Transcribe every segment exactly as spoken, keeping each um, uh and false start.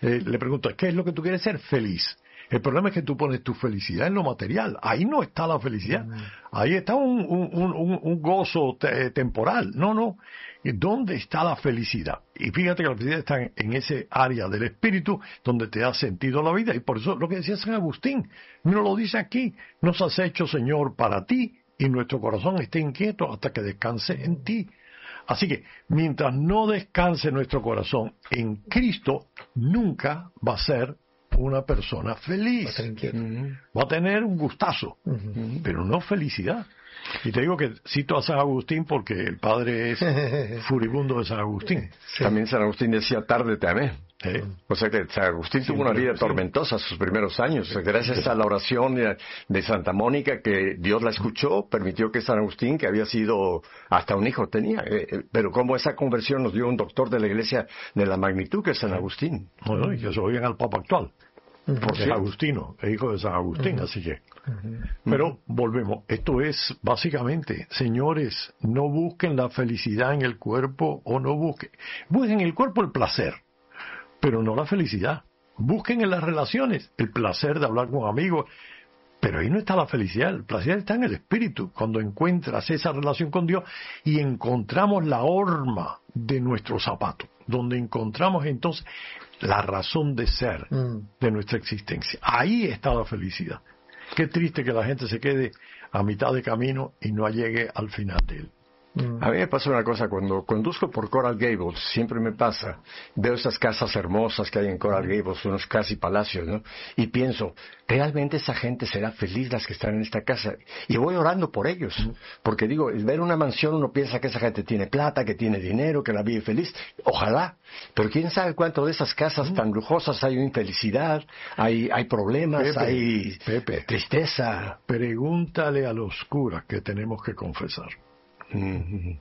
eh, le preguntas, ¿qué es lo que tú quieres ser? Feliz. El problema es que tú pones tu felicidad en lo material. Ahí no está la felicidad. Ahí está un, un, un, un gozo te, temporal. No, no. ¿Dónde está la felicidad? Y fíjate que la felicidad está en, en ese área del espíritu donde te ha sentido la vida. Y por eso lo que decía San Agustín, no lo dice aquí, nos has hecho, Señor, para ti, y nuestro corazón esté inquieto hasta que descanse en ti. Así que, mientras no descanse nuestro corazón en Cristo, nunca va a ser una persona feliz. Va a, ser uh-huh. va a tener un gustazo, uh-huh. pero no felicidad. Y te digo que cito a San Agustín porque el padre es furibundo de San Agustín. Sí. También San Agustín decía, tarde te amé. ¿Eh? O sea que San Agustín tuvo una vida tormentosa sus primeros años. Gracias a la oración de Santa Mónica, que Dios la escuchó, permitió que San Agustín, que había sido hasta un hijo tenía, eh, pero como esa conversión nos dio un doctor de la iglesia de la magnitud que es San Agustín. Bueno, y que se oigan al Papa actual. Porque es Agustino, es hijo de San Agustín, uh-huh. así que. Uh-huh. Pero volvemos, esto es básicamente, señores, no busquen la felicidad en el cuerpo o no busquen. Busquen en el cuerpo el placer, pero no la felicidad. Busquen en las relaciones el placer de hablar con amigos, pero ahí no está la felicidad. El placer está en el espíritu, cuando encuentras esa relación con Dios y encontramos la horma de nuestro zapato, donde encontramos entonces la razón de ser mm. de nuestra existencia. Ahí está la felicidad. Qué triste que la gente se quede a mitad de camino y no llegue al final de él. A mí me pasa una cosa, cuando conduzco por Coral Gables, siempre me pasa, veo esas casas hermosas que hay en Coral Gables, unos casi palacios, ¿no? Y pienso, ¿realmente esa gente será feliz, las que están en esta casa? Y voy orando por ellos, porque digo, ver una mansión uno piensa que esa gente tiene plata, que tiene dinero, que la vive feliz, ojalá, pero quién sabe cuánto de esas casas tan lujosas hay infelicidad, hay, hay problemas, Pepe, hay Pepe, tristeza. Pregúntale a los curas que tenemos que confesar. Mm-hmm.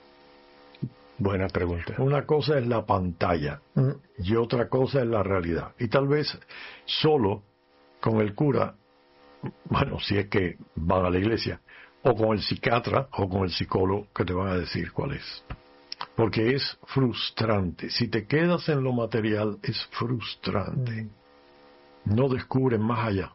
Buena pregunta. Una cosa es la pantalla mm. y otra cosa es la realidad. Y tal vez solo con el cura, bueno, si es que van a la iglesia, o con el psiquiatra o con el psicólogo que te van a decir cuál es. Porque es frustrante. Si te quedas en lo material, es frustrante. Mm. No descubres más allá.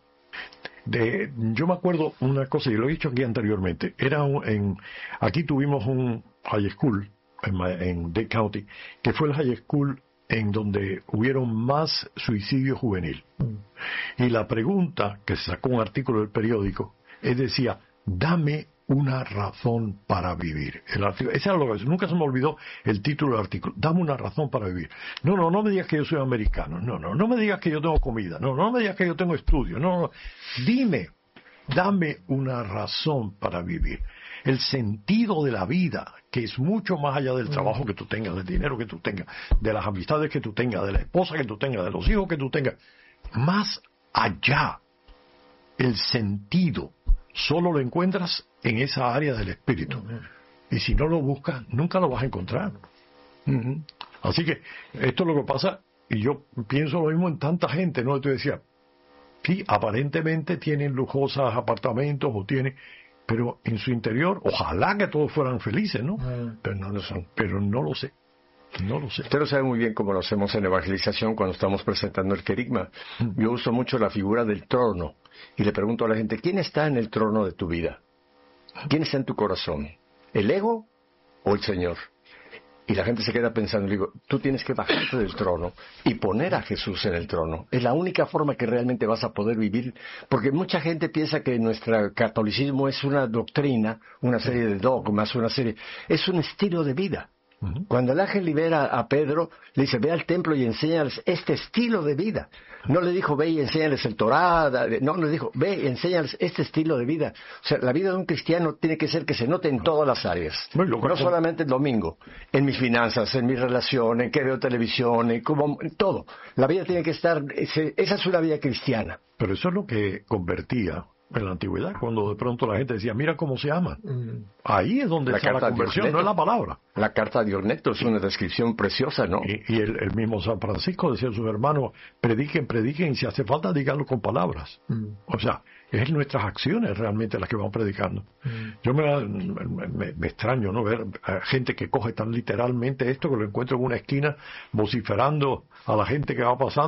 De, yo me acuerdo una cosa, y lo he dicho aquí anteriormente, era un, en, aquí tuvimos un high school en, en Dade County, que fue el high school en donde hubieron más suicidio juvenil. Mm. Y la pregunta, que se sacó un artículo del periódico, es decía, dame una razón para vivir. El artículo, ese era lo que nunca se me olvidó el título del artículo, dame una razón para vivir. No, no, no me digas que yo soy americano, no, no, no me digas que yo tengo comida, no, no me digas que yo tengo estudio, no, no, dime, dame una razón para vivir. El sentido de la vida, que es mucho más allá del trabajo que tú tengas, del dinero que tú tengas, de las amistades que tú tengas, de la esposa que tú tengas, de los hijos que tú tengas, más allá, el sentido solo lo encuentras en esa área del espíritu. Uh-huh. Y si no lo buscas, nunca lo vas a encontrar. Uh-huh. Así que esto es lo que pasa, y yo pienso lo mismo en tanta gente, ¿no? Tú decías, sí, aparentemente tienen lujosos apartamentos o tienen, pero en su interior, ojalá que todos fueran felices, ¿no? Uh-huh. Pero no lo son, pero no lo sé. No lo sé. Usted lo sabe muy bien como lo hacemos en evangelización cuando estamos presentando el querigma. Yo uso mucho la figura del trono y le pregunto a la gente, ¿quién está en el trono de tu vida? ¿Quién está en tu corazón? ¿El ego o el Señor? Y la gente se queda pensando, y digo, tú tienes que bajarte del trono y poner a Jesús en el trono. Es la única forma que realmente vas a poder vivir, porque mucha gente piensa que nuestro catolicismo es una doctrina, una serie de dogmas, una serie, es un estilo de vida. Uh-huh. Cuando el ángel libera a Pedro, le dice, ve al templo y enséñales este estilo de vida. No le dijo, ve y enséñales el Torá, no, le dijo, ve y enséñales este estilo de vida. O sea, la vida de un cristiano tiene que ser que se note en todas las áreas. Bueno, no solamente el domingo, en mis finanzas, en mis relaciones, en que veo televisión, en, como, en todo. La vida tiene que estar, ese, esa es una vida cristiana. Pero eso es lo que convertía en la antigüedad, cuando de pronto la gente decía, mira cómo se aman. Mm. Ahí es donde la está la conversión, no es la palabra. La carta de Orneto es una descripción preciosa, ¿no? Y, y el, el mismo San Francisco decía a sus hermanos, prediquen, prediquen, y si hace falta, díganlo con palabras. Mm. O sea, es nuestras acciones realmente las que van predicando. Mm. Yo me, me, me extraño, ¿no? Ver a gente que coge tan literalmente esto, que lo encuentro en una esquina vociferando a la gente que va pasando.